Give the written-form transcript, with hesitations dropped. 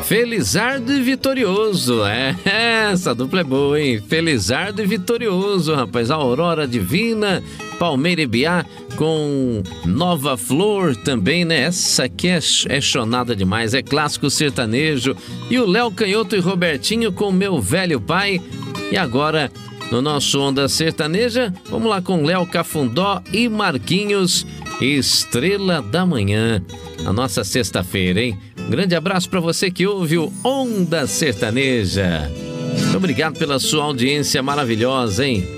Felizardo e Vitorioso. Essa dupla é boa, hein? Felizardo e Vitorioso, rapaz. Aurora Divina, Palmeira e Biá com Nova Flor também, né? Essa aqui é chonada demais, é clássico sertanejo. E o Léo Canhoto e Robertinho com Meu Velho Pai. E agora, no nosso Onda Sertaneja, vamos lá com Léo Cafundó e Marquinhos, Estrela da Manhã. Na nossa sexta-feira, hein? Um grande abraço para você que ouve o Onda Sertaneja. Muito obrigado pela sua audiência maravilhosa, hein?